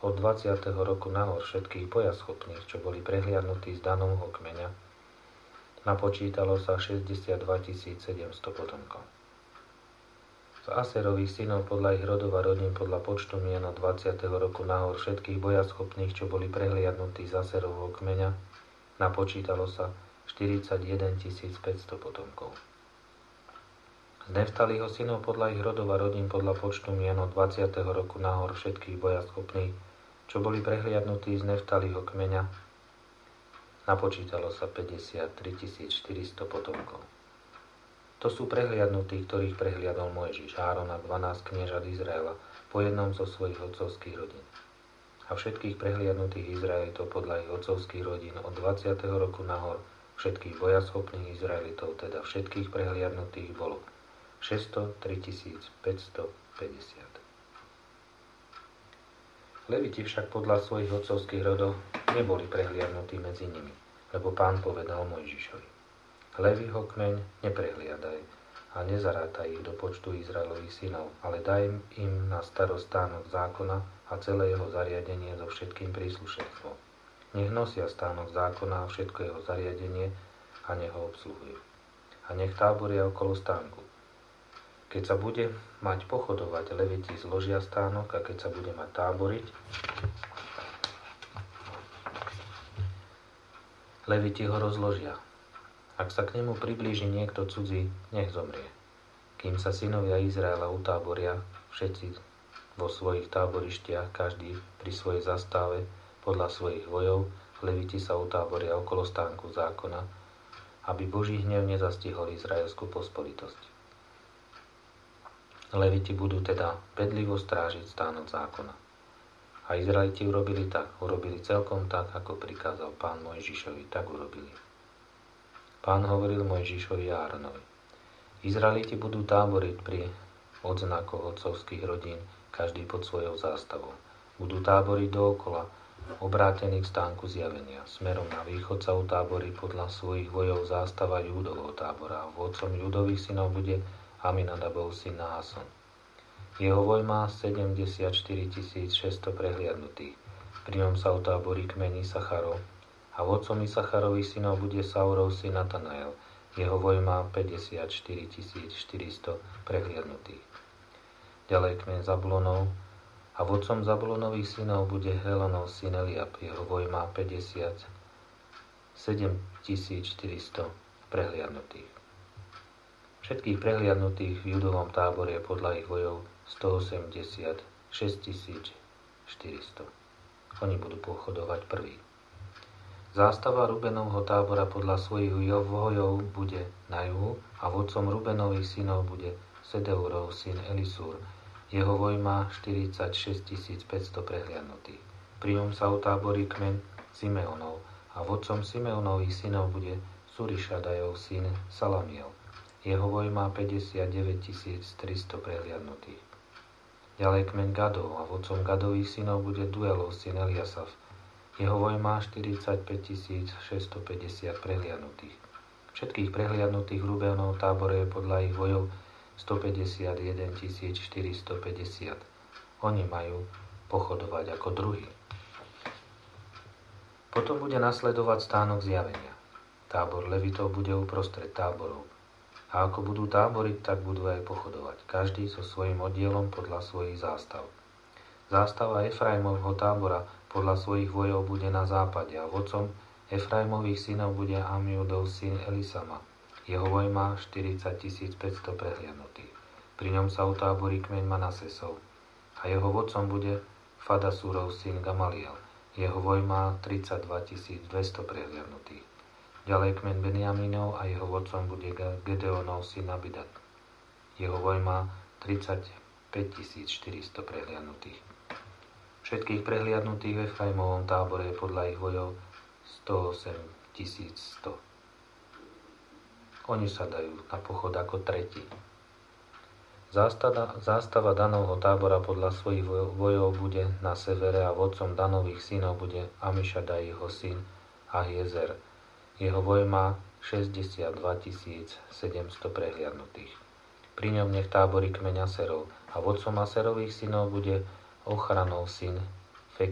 od 20. roku nahor všetkých bojaschopných, čo boli prehliadnutí z Danovho kmeňa, napočítalo sa 62 700 potomkov. Z Aserových synov podľa ich rodov a rodín podľa počtu mien od 20. roku nahor všetkých bojaschopných, čo boli prehliadnutí z Aserovho kmeňa, napočítalo sa 41 500 potomkov. Z Neftaliho synov podľa ich rodov a rodín podľa počtu mien od 20. roku nahor všetkých bojaschopných, čo boli prehliadnutí z Neftaliho kmeňa, napočítalo sa 53 400 potomkov. To sú prehliadnutí, ktorých prehliadol Mojžiš, Áron a 12 kniežat Izraela po jednom zo svojich otcovských rodín. A všetkých prehliadnutých Izraelitov podľa ich otcovských rodín od 20. roku nahor všetkých bojaschopných Izraelitov, teda všetkých prehliadnutých, bolo 603 550. Leviti však podľa svojich otcovských rodov neboli prehliadnutí medzi nimi, lebo Pán povedal Mojžišovi: Leviho kmeň neprehliadaj a nezarátaj ich do počtu Izraelových synov, ale daj im na starosť stánok zákona a celé jeho zariadenie so všetkým príslušenstvom. Nech nosia stánok zákona a všetko jeho zariadenie a nech ho obsluhujú. A nech táboria okolo stánku. Keď sa bude mať pochodovať, Leviti zložia stánok, a keď sa bude mať táboriť, Leviti ho rozložia. Ak sa k nemu priblíži niekto cudzí, nech zomrie. Kým sa synovia Izraela utáboria, všetci vo svojich táborištiach, každý pri svojej zastave, podľa svojich vojov, Leviti sa utáboria okolo stánku zákona, aby Boží hnev nezastihol izraelskú pospolitosť. Leviti budú teda bedlivo strážiť stánok zákona. A Izraeliti urobili celkom tak, ako prikázal Pán Mojžišovi, tak urobili. Pán hovoril Mojžišovi a Áronovi: Izraeliti budú táboriť pri odznakoch otcovských rodín, každý pod svojou zástavou. Budú táboriť dookola, obrátení k stánku zjavenia. Smerom na východ sa utáborí podľa svojich vojov zástava Júdovho tábora. Vodcom Júdových synov bude Aminadabov syn Naason. Jeho voj má 74 600 prehliadnutých. Pri ňom sa utáborí kmeň Isacharov. A vodcom Isacharových synov bude Saurov syn Natanael. Jeho voj má 54 400 prehliadnutých. Ďalej kmeň Zabulonov. A vodcom Zabulonových synov bude Helonov syn Eliab. Jeho voj má 57 400 prehliadnutých. Všetkých prehliadnutých v Judovom tábore podľa ich vojov 186 400. Oni budú pochodovať prvý. Zástava Rubenovho tábora podľa svojich vojov bude na juhu a vodcom Rubenových synov bude Sedeurov syn Elisúr. Jeho voj má 46 500 prehliadnutých. Pri ňom sa utáborí kmeň Simeonov a vodcom Simeonových synov bude Surišadajov syn Salamiel. Jeho voj má 59 300 prehliadnutých. Ďalej kmeň Gadov a vodcom Gadových synov bude Duelov syn Eliasaf. Jeho voj má 45 650 prehliadnutých. Všetkých prehliadnutých v Rubenovho tábore je podľa ich vojov 151 450. Oni majú pochodovať ako druhý. Potom bude nasledovať stánok zjavenia. Tábor Levitov bude uprostred táborov. A ako budú táboriť, tak budú aj pochodovať. Každý so svojím oddielom podľa svojich zástav. Zástava Efraimovho tábora podľa svojich vojov bude na západe a vodcom Efraimových synov bude Amiudov syn Elisama. Jeho voj má 40 500 prehliadnutých. Pri ňom sa utáborí kmeň Manasesov a jeho vodcom bude Fadasúrov syn Gamaliel. Jeho voj má 32 200 prehliadnutých. Ďalej kmeň Benjamínov a jeho vodcom bude Gedeonov syn Abidat. Jeho voj má 35 400 prehliadnutých. Všetkých prehliadnutých v Efraimovom tábore je podľa ich vojov 108 100. Oni sa dajú na pochod ako tretí. Zástava Danovho tábora podľa svojich vojov bude na severe a vodcom Danových synov bude Amišadajho syn Ahiezer. Jeho voj má 62 700 prehliadnutých. Pri ňom nech táborí kmeň Aserov a vodcom Aserových synov bude Ochranov syn